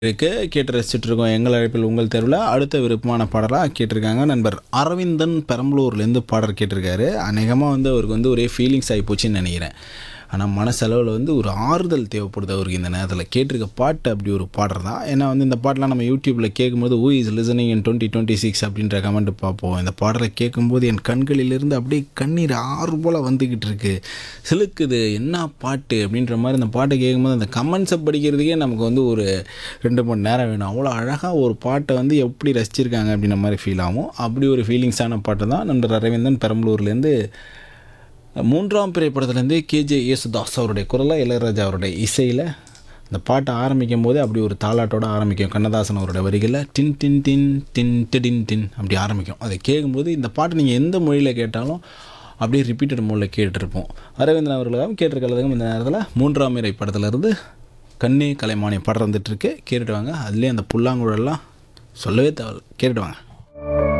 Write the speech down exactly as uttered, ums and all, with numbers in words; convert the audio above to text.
இருக்கு கேட்டு ரசிச்சுட்டு இருக்கோம். எங்கள் அழைப்பில் உங்கள் தெருவில் அடுத்த விருப்பமான பாடலாக கேட்டிருக்காங்க. நண்பர் அரவிந்தன் பெரம்பலூர்லேருந்து பாடல் கேட்டிருக்காரு. அநேகமாக வந்து அவருக்கு வந்து ஒரே ஃபீலிங்ஸ் ஆகி போச்சுன்னு நினைக்கிறேன். ஆனால் மனசளவில் வந்து ஒரு ஆறுதல் தேவைப்படுது அவருக்கு இந்த நேரத்தில். கேட்டிருக்க பாட்டு அப்படி ஒரு பாடல் தான். ஏன்னா வந்து இந்த பாட்டெலாம் நம்ம யூடியூப்பில் கேட்கும்போது who is listening in twenty twenty six அப்படின்ற கமெண்ட் பார்ப்போம். இந்த பாடலை கேட்கும்போது என் கண்களிலிருந்து அப்படியே கண்ணீர் ஆறு போல் வந்துக்கிட்டு இருக்கு, சிலுக்குது, என்ன பாட்டு அப்படின்ற மாதிரி. இந்த பாட்டை கேட்கும்போது அந்த கமெண்ட்ஸை படிக்கிறதுக்கே நமக்கு வந்து ஒரு ரெண்டு மணி நேரம் வேணும். அவ்வளோ அழகாக ஒரு பாட்டை வந்து எப்படி ரசிச்சிருக்காங்க அப்படின்ற மாதிரி ஃபீல் ஆகும். அப்படி ஒரு ஃபீலிங்ஸான பாட்டு தான் நண்பர் அரவிந்தன் பெரம்பலூர்லேருந்து. மூன்றாம் பிறை படத்துலேருந்து கேஜே யேசுதாஸ் அவருடைய குரலாக இளையராஜா அவருடைய இசையில் அந்த பாட்டை ஆரம்பிக்கும் போதே அப்படி ஒரு தாலாட்டோடு ஆரம்பிக்கும். கண்ணதாசன் அவருடைய வரிகளில் டின் டின் டின் டின் டின் டின் அப்படி ஆரம்பிக்கும். அதை கேட்கும்போது இந்த பாட்டு நீங்கள் எந்த மொழியில் கேட்டாலும் அப்படியே ரிப்பீட்டட் மோடில் கேட்டிருப்போம். அரவிந்தன் அவர்களுக்காகவும் கேட்டிருக்கிறதுக்கும் இந்த நேரத்தில் மூன்றாம் பிறை படத்துலேருந்து கண்ணே கலைமானி பாடம் வந்துட்டுருக்கு. கேட்டுட்டு வாங்க. அதுலேயே அந்த புல்லாங்குழலாம் சொல்லவே தேவை, கேட்டுட்டு வாங்க.